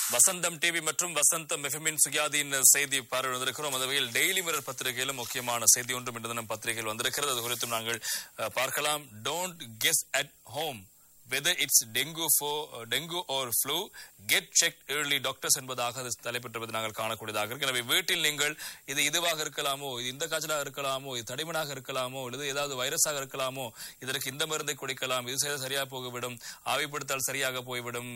வசந்தம் TV மற்றும் வசந்தம் எஃப்எம்மின் சுயாதீன் செய்தி பார்வை வந்திருக்கிறோம். அந்த வகையில் டெய்லி மிரர் பத்திரிகையிலும் முக்கியமான செய்தி ஒன்றும் இன்று தினம் பத்திரிகையில் வந்திருக்கிறது. அது குறித்தும் நாங்கள் பார்க்கலாம். Don't guess at home whether it's dengue or flu, get checked early doctors என்பதாக அது தலைப்பெற்றுவது நாங்கள் காணக்கூடியதாக இருக்கு. எனவே வீட்டில் நீங்கள் இது இதுவாக இருக்கலாமோ, இது இந்த காய்ச்சலாக இருக்கலாமோ, இது தடிமனாக இருக்கலாமோ, அல்லது ஏதாவது வைரஸாக இருக்கலாமோ, இதற்கு இந்த மருந்தை குடிக்கலாம், இது செய்தால் சரியாக போய்விடும், ஆவிப்படுத்தால் சரியாக போய்விடும்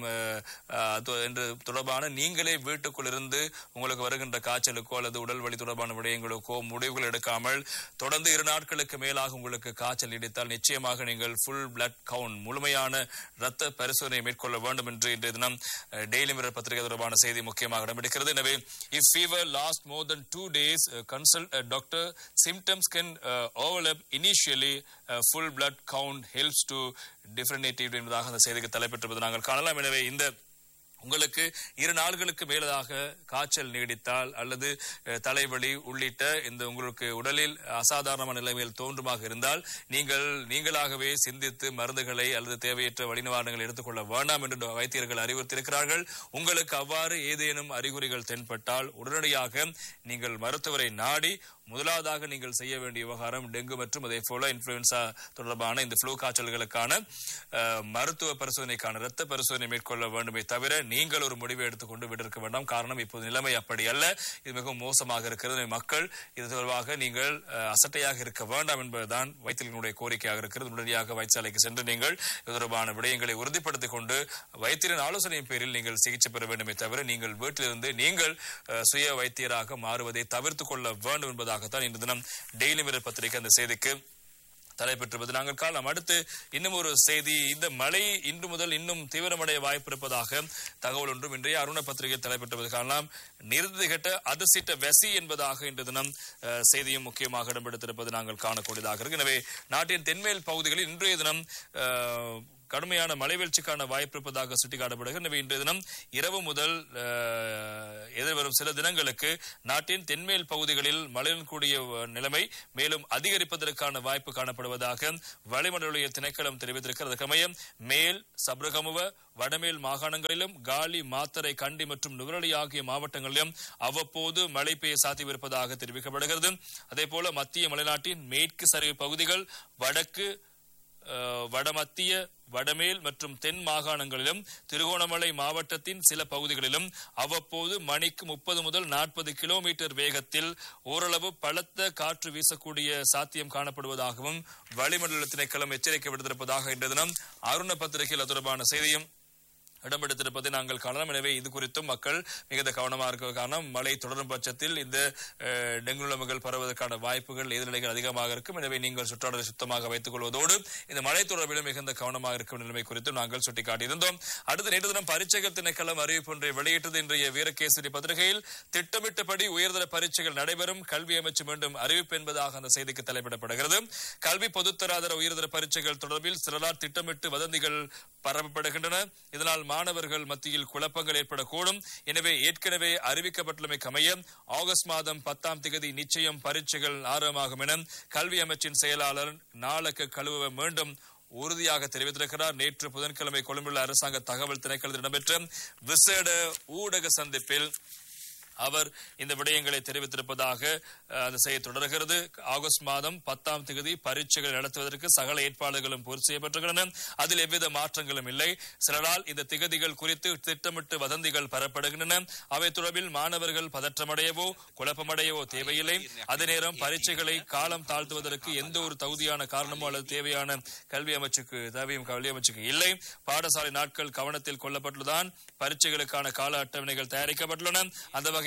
என்று தொடர்பான நீங்களே வீட்டுக்குள் இருந்து உங்களுக்கு வருகின்ற காய்ச்சலுக்கோ அல்லது உடல் வலி தொடர்பான விடயங்களுக்கோ முடிவுகள் எடுக்காமல் தொடர்ந்து 2 நாட்களுக்கு மேலாக உங்களுக்கு காய்ச்சல் நீடித்தால் நிச்சயமாக நீங்கள் ஃபுல் பிளட் கவுண்ட் முழுமையான ரத்த பரிசோதனை மேற்கொள்ள வேண்டும் என்று இன்றைய தினம் டெய்லி மிரர் பத்திரிகை தொடர்பான செய்தி முக்கியமாக இடம்பெறுகிறது. எனவே if fever lasts more than 2 days, consult a doctor. Symptoms can overlap initially. Full blood count helps to differentiate என்பதாக அந்த செய்திக்கு தலைப்பெற்றிருப்பது நாங்கள் காணலாம். எனவே இந்த உங்களுக்கு 2 நாட்களுக்கு மேலதாக காய்ச்சல் நீடித்தால் அல்லது தலைவலி உள்ளிட்ட இந்த உங்களுக்கு உடலில் அசாதாரணமான நிலைமையில் தோன்றுமாக இருந்தால் நீங்களாகவே சிந்தித்து மருந்துகளை அல்லது தேவையற்ற வலி நிவாரணங்களை எடுத்துக்கொள்ள வேண்டாம் என்று வைத்தியர்கள் அறிவுறுத்தியிருக்கிறார்கள். உங்களுக்கு அவ்வாறு ஏதேனும் அறிகுறிகள் தென்பட்டால் உடனடியாக நீங்கள் மருத்துவரை நாடி முதலாவதாக நீங்கள் செய்ய வேண்டிய விவகாரம் டெங்கு மற்றும் அதே போல இன்ஃபுளுன்சா தொடர்பான இந்த ஃப்ளூ காய்ச்சல்களுக்கான மருத்துவ பரிசோதனைக்கான இரத்த பரிசோதனை மேற்கொள்ள வேண்டுமே தவிர நீங்கள் ஒரு முடிவை எடுத்துக்கொண்டு விட்டிருக்க வேண்டாம். காரணம் இப்போது நிலைமை அப்படி அல்ல, இது மிகவும் மோசமாக இருக்கிறது. மக்கள் இது தொடர்பாக நீங்கள் அசட்டையாக இருக்க வேண்டாம் என்பதுதான் வைத்தியர்களுடைய கோரிக்கையாக இருக்கிறது. உடனடியாக வைத்தியசாலைக்கு சென்று நீங்கள் இது தொடர்பான விடயங்களை உறுதிப்படுத்திக் கொண்டு வைத்தியரின் ஆலோசனையின் பேரில் நீங்கள் சிகிச்சை பெற வேண்டுமே தவிர நீங்கள் வீட்டிலிருந்து நீங்கள் சுய வைத்தியராக மாறுவதை தவிர்த்துக் கொள்ள வேண்டும் என்பதாக இன்று தினம் டெய்லி மிரர் பத்திரிகை அந்த செய்திக்கு தலைப்பெற்றுவது நாங்கள் காணலாம். அடுத்து இன்னும் ஒரு செய்தி. இந்த மழை இன்று முதல் இன்னும் தீவிரமடைய வாய்ப்பு இருப்பதாக தகவல் ஒன்றும் இன்றைய அருண பத்திரிகை தலைப்பெற்றுவது காணலாம். நிறுத்திகட்ட அதிர்சிட்ட வெசி என்பதாக இன்று தினம் செய்தியும் முக்கியமாக இடம்பெடுத்திருப்பது நாங்கள் காணக்கூடியதாக இருக்கு. எனவே நாட்டின் தென்மேல் பகுதிகளில் இன்றைய தினம் கடுமையான மழை வீழ்ச்சிக்கான வாய்ப்பு இருப்பதாக சுட்டிக்காட்டப்படுகிறது. எனவே இன்றைய தினம் இரவு முதல் எதிர்வரும் சில தினங்களுக்கு நாட்டின் தென்மேல் பகுதிகளில் மழையுடன் கூடிய நிலைமை மேலும் அதிகரிப்பதற்கான வாய்ப்பு காணப்படுவதாக வளிமண்டல திணைக்களம் தெரிவித்திருக்கிறது. அதற்கமைய மேல் சப்ரகமுவ வடமேல் மாகாணங்களிலும் காலி மாத்தரை கண்டி மற்றும் நுவரெலியா ஆகிய மாவட்டங்களிலும் அவ்வப்போது மழை பெய்ய சாத்தியமிருப்பதாக தெரிவிக்கப்படுகிறது. அதே போல மத்திய மலைநாட்டின் மேற்கு சரிவு பகுதிகள் வடக்கு வடமத்திய வடமேல் மற்றும் தென் மாகாணங்களிலும் திருகோணமலை மாவட்டத்தின் சில பகுதிகளிலும் அவ்வப்போது மணிக்கு 30 முதல் 40 கிலோமீட்டர் வேகத்தில் ஓரளவு பலத்த காற்று வீசக்கூடிய சாத்தியம் காணப்படுவதாகவும் வளிமண்டல திணைக்களம் எச்சரிக்கை விடுத்திருப்பதாக இன்று தினம் அருண பத்திரிகையில் தொடர்பான செய்தியும் இடம்பெடுத்திருப்பதை நாங்கள் காணலாம். எனவே இது குறித்தும் மக்கள் மிகுந்த கவனமாக இருக்க காரணம் மழை தொடரும் பட்சத்தில் இந்த டெங்கு நிலைமைகள் பரவுவதற்கான வாய்ப்புகள் எதிர்நிலைகள் அதிகமாக இருக்கும். எனவே நீங்கள் சுற்றாடலை சுத்தமாக வைத்துக் கொள்வதோடு இந்த மழை தொடர்பிலும் மிகுந்த கவனமாக இருக்கும் நிலைமை குறித்தும் நாங்கள் சுட்டிக்காட்டியிருந்தோம். அடுத்த நேற்று தினம் பரீட்சைகள் திணைக்களம் அறிவிப்பு ஒன்றை வெளியிட்டது. இன்றைய வீரகேசரி பத்திரிகையில் திட்டமிட்டபடி உயர்தர பரீட்சைகள் நடைபெறும், கல்வி அமைச்சு மீண்டும் அறிவிப்பு என்பதாக அந்த செய்திக்கு தலைப்பிடப்படுகிறது. கல்வி பொதுத்தராதர உயர்தர பரீட்சைகள் தொடர்பில் சிலரால் திட்டமிட்டு வதந்திகள் பரப்பப்படுகின்றன. இதனால் மாணவர்கள் மத்தியில் குழப்பங்கள் ஏற்படக்கூடும். எனவே ஏற்கனவே அறிவிக்கப்பட்டுள்ளமைக்கு அமைய ஆகஸ்ட் மாதம் 10ஆம் தேதி நிச்சயம் பரீட்சைகள் ஆரம்பமாகும் என கல்வி அமைச்சின் செயலாளர் நாளக்கு கழுவ மீண்டும் உறுதியாக தெரிவித்திருக்கிறார். நேற்று புதன்கிழமை கொழும்புள்ள அரசாங்க தகவல் திணைக்களத்தில் இடம்பெற்ற விசேட ஊடக சந்திப்பில் அவர் இந்த விடயங்களை தெரிவித்திருப்பதாக அந்த செய்தி தொடர்கிறது. ஆகஸ்ட் மாதம் 10ஆம் தேதி பரீட்சைகள் நடத்துவதற்கு சகல ஏற்பாடுகளும் பூர்த்தி செய்யப்பட்டிருக்கின்றன. அதில் எவ்வித மாற்றங்களும் இல்லை. சிலரால் இந்த திகதிகள் குறித்து திட்டமிட்டு வதந்திகள் பெறப்படுகின்றன. அவை தொடர்பில் மாணவர்கள் பதற்றமடையவோ குழப்பமடையவோ தேவையில்லை. அதே நேரம் பரீட்சைகளை காலம் தாழ்த்துவதற்கு எந்த ஒரு தகுதியான காரணமோ அல்லது தேவையான கல்வி அமைச்சுக்கு இல்லை. பாடசாலை நாட்கள் கவனத்தில் கொள்ளப்பட்டுள்ளதான் பரீட்சைகளுக்கான கால அட்டவணைகள் தயாரிக்கப்பட்டுள்ளன. அந்த வகையில்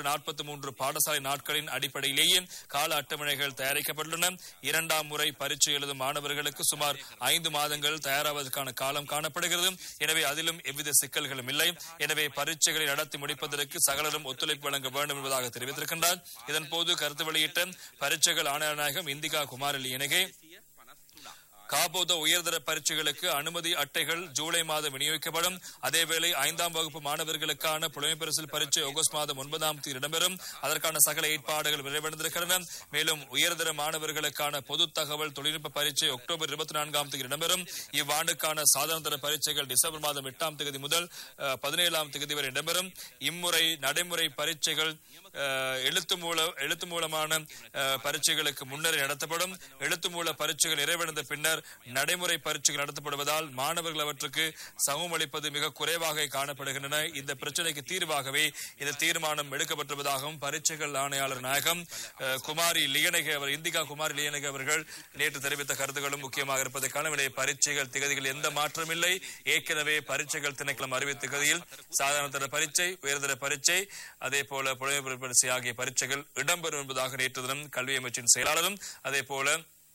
243 பாடசாலை நாட்களின் அடிப்படையிலேயே கால அட்டவணைகள் தயாரிக்கப்பட்டுள்ளன. 2ஆம் முறை பரீட்சை எழுதும் மாணவர்களுக்கு சுமார் 5 மாதங்கள் தயாராவதற்கான காலம் காணப்படுகிறது. எனவே அதிலும் எவ்வித சிக்கல்களும் இல்லை. எனவே பரீட்சைகளை நடத்தி முடிப்பதற்கு சகலரும் ஒத்துழைப்பு வழங்க வேண்டும் என்பதாக தெரிவித்திருக்கின்றார். இதன்போது கருத்து வெளியிட்ட பரீட்சைகள் ஆணையாளர் நாயகம் இந்திகா குமாரலி இணகே காபோத உயர்தர பரீட்சைகளுக்கு அனுமதி அட்டைகள் ஜூலை மாதம் விநியோகிக்கப்படும். அதேவேளை 5ஆம் வகுப்பு மாணவர்களுக்கான புலமை பரிசில் பரீட்சை ஆகஸ்ட் மாதம் 9ஆம் தேதி இடம்பெறும். அதற்கான சகல ஏற்பாடுகள் நிறைவடைந்திருக்கின்றன. மேலும் உயர்தர மாணவர்களுக்கான பொது தகவல் தொழில்நுட்ப பரீட்சை அக்டோபர் 24ஆம் தேதி இடம்பெறும். இவ்வாண்டுக்கான சாதாரண பரீட்சைகள் டிசம்பர் மாதம் 8ஆம் தேதி முதல் 17ஆம் தேதி வரை இடம்பெறும். இம்முறை நடைமுறை பரீட்சைகள் எழுத்து மூலமான பரீட்சைகளுக்கு முன்னரே நடத்தப்படும். எழுத்து மூல பரீட்சைகள் நிறைவடைந்த பின்னர் நடைமுறை பரீட்சைகள் நடத்தப்படுவதால் மாணவர்கள் அவற்றுக்கு சமம் அளிப்பது மிக குறைவாக காணப்படுகின்றன. இந்த பிரச்சனைக்கு தீர்வாகவே இந்த தீர்மானம் எடுக்கப்பட்டிருப்பதாகவும் பரீட்சைகள் ஆணையாளர் நாயகம் குமாரி லியனகே அவர் இந்திகா குமாரி லியனகே அவர்கள் நேற்று தெரிவித்த கருத்துக்களும் முக்கியமாக இருப்பதை காணவில்லை. பரீட்சைகள் திகதிகள் எந்த மாற்றம் இல்லை. ஏற்கனவே பரீட்சைகள் திணைக்களம் அறிவித்த திகதியில் சாதாரண தர பரீட்சை, உயர்தர பரீட்சை, அதே போல புலமை பரிசு ஆகிய பரீட்சைகள் இடம்பெறும் என்பதாக நேற்று தினம் கல்வி அமைச்சின் செயலாளரும் அதே போல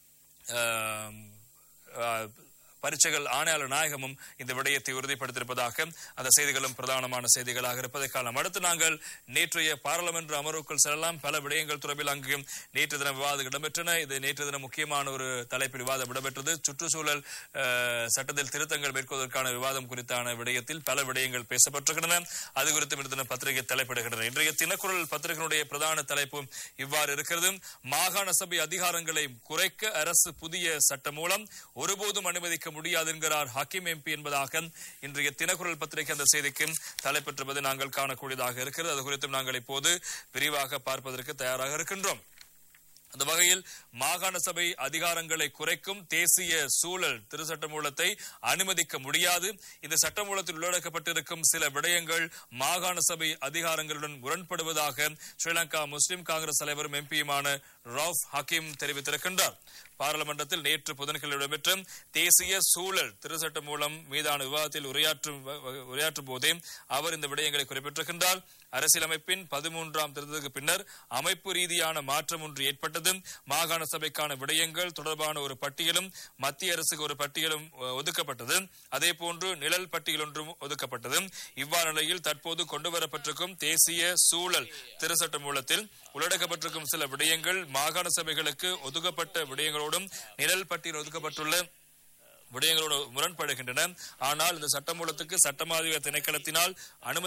பரீட்சைகள் ஆணையாளர் நாயகமும் இந்த விடயத்தை உறுதிப்படுத்தியிருப்பதாக அந்த செய்திகளும் பிரதானமான செய்திகளாக இருப்பதை காணலாம். அடுத்து நாங்கள் நேற்றைய பாராளுமன்ற அமர்வுக்குள் செல்லலாம். பல விடயங்கள் தொடர்பில் அங்கு நேற்று தினம் விவாதம் இடம்பெற்றன. இது நேற்று தினம் முக்கியமான ஒரு தலைப்பில் விவாதம் இடம்பெற்றது. சுற்றுச்சூழல் சட்டத்தில் திருத்தங்கள் மேற்கொள்வதற்கான விவாதம் குறித்தான விடயத்தில் பல விடயங்கள் பேசப்பட்டிருக்கின்றன. அது குறித்தும் இன்று தினம் பத்திரிகை தலைப்பிடுகின்றன. இன்றைய தினக்குரல் பத்திரிகையினுடைய பிரதான தலைப்பு இவ்வாறு இருக்கிறது. மாகாண சபை அதிகாரங்களை குறைக்க அரசு புதிய சட்டம் மூலம் ஒருபோதும் அனுமதிக்க முடியாது என்கிறார் ஹக்கீம் எம்பி என்பதாக இன்றைய தினக்குரல் பத்திரிகை அந்த செய்திக்கு தலைப்பெற்றுவது நாங்கள் காணக்கூடியதாக இருக்கிறது. அது குறித்தும் நாங்கள் இப்போது விரிவாக பார்ப்பதற்கு தயாராக இருக்கின்றோம். அந்த வகையில் மாகாண சபை அதிகாரங்களை குறைக்கும் தேசிய சூழல் திருச்சட்டமூலத்தை அனுமதிக்க முடியாது. இந்த சட்டமூலத்தில் உள்ளடக்கப்பட்டிருக்கும் சில விடயங்கள் மாகாண சபை அதிகாரங்களுடன் முரண்படுவதாக ஸ்ரீலங்கா முஸ்லிம் காங்கிரஸ் தலைவரும் எம்பியுமான ரவுஃப் ஹக்கீம் தெரிவித்திருக்கின்றார். பாராளுமன்றத்தில் நேற்று புதன்கிழமை இடம்பெற்ற தேசிய சூழல் திருச்சட்ட மூலம் மீதான விவாதத்தில் உரையாற்றும் போதே அவர் இந்த விடயங்களை குறிப்பிட்டிருக்கின்றார். அரசியலமைப்பின் 13ஆம் திருத்தத்துக்கு பின்னர் அமைப்பு ரீதியான மாற்றம் ஒன்று ஏற்பட்டது. மாகாண சபைக்கான விடயங்கள் தொடர்பான ஒரு பட்டியலும் மத்திய அரசுக்கு ஒரு பட்டியலும் ஒதுக்கப்பட்டது. அதே போன்று நிழல் பட்டியல் ஒன்றும் ஒதுக்கப்பட்டது. இவ்வாறு நிலையில் தற்போது கொண்டுவரப்பட்டிருக்கும் தேசிய சூழல் திருச்சட்ட மூலத்தில் உள்ளடக்கப்பட்டிருக்கும் சில விடயங்கள் மாகாண சபைகளுக்கு ஒதுக்கப்பட்ட விடயங்களோடும் நிழல் பட்டியல் ஒதுக்கப்பட்டுள்ள விடயங்களோடு முரண்படுகின்றன. ஆனால் இந்த சட்டமூலத்துக்கு சட்டமாதிபதி திணைக்களத்தினால்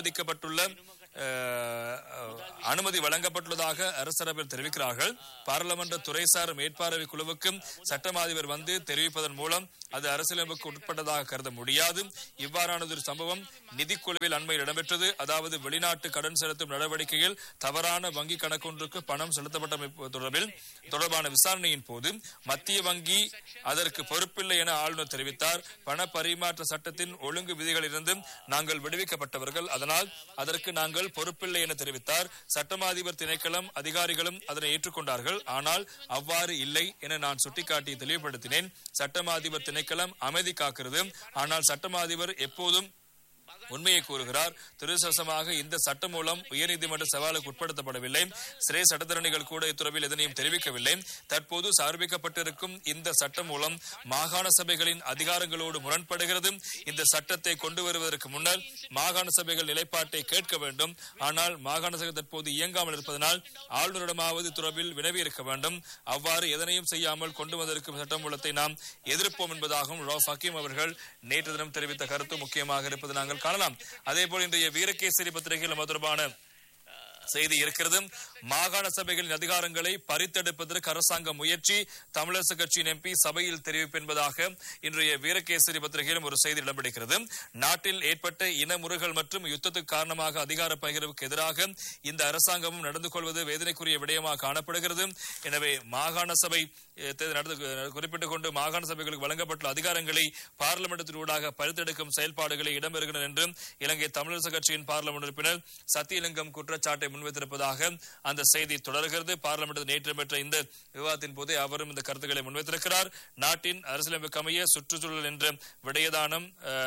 அனுமதி வழங்கப்பட்டுள்ளதாக அரசரப்பில் தெரிவிக்கிறார்கள். பாராளுமன்ற துறைசார் மேற்பார்வை குழுவுக்கும் சட்டமாதிபர் வந்து தெரிவிப்பதன் மூலம் அது அரசியலமைப்புக்கு உட்பட்டதாக கருத முடியாது. இவ்வாறான ஒரு சம்பவம் நிதிக்குழுவில் அண்மையில் இடம்பெற்றது. அதாவது வெளிநாட்டு கடன் செலுத்தும் நடவடிக்கையில் தவறான வங்கி கணக்கொன்றுக்கு பணம் செலுத்தப்பட்ட தொடர்பான விசாரணையின் போது மத்திய வங்கி அதற்கு பொறுப்பில்லை என ஆளுநர் தெரிவித்தார். பண பரிமாற்ற சட்டத்தின் ஒழுங்கு விதிகளிலிருந்து நாங்கள் விடுவிக்கப்பட்டவர்கள், அதனால் அதற்கு நாங்கள் பொறுப்பில்லை என தெரிவித்தார். சட்டமாதிபர் திணைக்களம் அதிகாரிகளும் அதனை ஏற்றுக்கொண்டார்கள். ஆனால் அவ்வாறு இல்லை என நான் சுட்டிக்காட்டி தெளிவுபடுத்தினேன். சட்டமாதிபர் திணைக்களம் அமைதி காக்கிறது, ஆனால் சட்டமாதிபர் எப்போதும் உண்மையை கூறுகிறார். துரதிர்ஷ்டவசமாக இந்த சட்டம் மூலம் உயர்நீதிமன்ற சவாலுக்கு உட்படுத்தப்படவில்லை. சிறை சட்டத்தரணிகள் கூட இத்துறவில் எதனையும் தெரிவிக்கவில்லை. தற்போது சமர்ப்பிக்கப்பட்டிருக்கும் இந்த சட்டம் மூலம் மாகாண சபைகளின் அதிகாரங்களோடு முரண்படுகிறது. இந்த சட்டத்தை கொண்டு வருவதற்கு முன்னர் மாகாண சபைகள் நிலைப்பாட்டை கேட்க வேண்டும். ஆனால் மாகாண சபை தற்போது இயங்காமல் இருப்பதனால் ஆளுநரிடமாவது துறவில் வினவி இருக்க வேண்டும். அவ்வாறு எதனையும் செய்யாமல் கொண்டு வந்திருக்கும் சட்டம் மூலத்தை நாம் எதிர்ப்போம் என்பதாகவும் ரவுஃப் ஹக்கீம் அவர்கள் நேற்று தினம் தெரிவித்த கருத்து முக்கியமாக இருப்பது நாங்கள் காணலாம். அதேபோல் இன்றைய வீரகேசரி பத்திரிகையில் தொடர்பான செய்தி இருக்கிறது. மாகாண சபைகளின் அதிகாரங்களை பறித்தெடுப்பதற்கு அரசாங்க முயற்சி, தமிழரசு கட்சியின் எம்பி சபையில் தெரிவிப்பு என்பதாக இன்றைய வீரகேசரி பத்திரிகையிலும் ஒரு செய்தி இடம்பெறுகிறது. நாட்டில் ஏற்பட்ட இன முறுகல் மற்றும் யுத்தத்துக்கு காரணமாக அதிகார பகிர்வுக்கு எதிராக இந்த அரசாங்கமும் நடந்து கொள்வது வேதனைக்குரிய விடயமாக காணப்படுகிறது. எனவே மாகாண சபை குறிப்பிட்டுக் கொண்டு மாகாண சபைகளுக்கு வழங்கப்பட்டுள்ள அதிகாரங்களை பார்லிமெண்டத்தின் ஊடாக பறித்தெடுக்கும் செயல்பாடுகளை இடம்பெறுகின்றன என்று இலங்கை தமிழரசு கட்சியின் பார்லிமெண்ட் உறுப்பினர் சத்தியலிங்கம் குற்றச்சாட்டை முன்வைத்திருப்பதாக அந்த செய்தி தொடர்கிறது. பார்லிமெண்ட் நேற்று பெற்ற இந்த விவாதத்தின் போதே அவரும் இந்த கருத்துக்களை முன்வைத்திருக்கிறார். நாட்டின் அரசியலமைப்புக்கு அமைய சுற்றுச்சூழல் என்ற விடயதானம்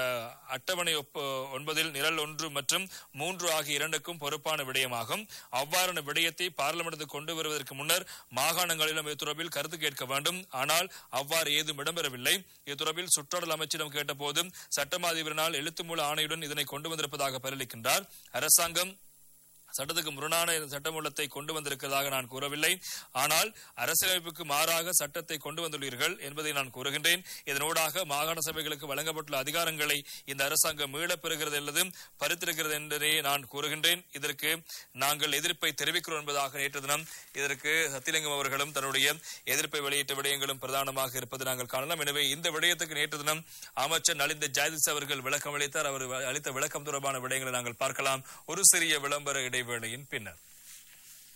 அட்டவணை 9 நிரல் 1 மற்றும் 3 ஆகிய இரண்டுக்கும் பொறுப்பான விடயமாகும். அவ்வாறான விடயத்தை பார்லிமெண்ட் கொண்டு வருவதற்கு முன்னர் மாகாணங்களிலும் இத்துறவில் கருத்து கேட்க வேண்டும். ஆனால் அவ்வாறு ஏதும் இடம்பெறவில்லை. இத்துறவில் சுற்றாடல் அமைச்சிடம் கேட்டபோது சட்டமாதிபரினால் எழுத்து மூல ஆணையுடன் இதனை கொண்டு வந்திருப்பதாக பதிலளிக்கின்றார். அரசாங்கம் சட்டத்துக்கு முரணான சட்டமூலத்தை கொண்டு வந்திருக்கிறதாக நான் கூறவில்லை. ஆனால் அரசியலமைப்புக்கு மாறாக சட்டத்தை கொண்டு வந்துள்ளீர்கள் என்பதை நான் கூறுகின்றேன். இதனூடாக மாகாண சபைகளுக்கு வழங்கப்பட்டுள்ள அதிகாரங்களை இந்த அரசாங்கம் மீளப் பெறுகிறது அல்லது பறித்திருக்கிறது என்பதை நான் கூறுகின்றேன். இதற்கு நாங்கள் எதிர்ப்பை தெரிவிக்கிறோம் என்பதாக நேற்று தினம் இதற்கு சத்தியலிங்கம் அவர்களும் தன்னுடைய எதிர்ப்பை வெளியிட்ட விடயங்களும் பிரதானமாக இருப்பதை நாங்கள் காணலாம். எனவே இந்த விடயத்துக்கு நேற்று தினம் அமைச்சர் நலிந்த ஜாயதிஸ் அவர்கள் விளக்கம் அளித்தார். அவர் அளித்த விளக்கம் தொடர்பான விடயங்களை நாங்கள் பார்க்கலாம் ஒரு சிறிய விளம்பர இடைவேளையின் பின்னர்.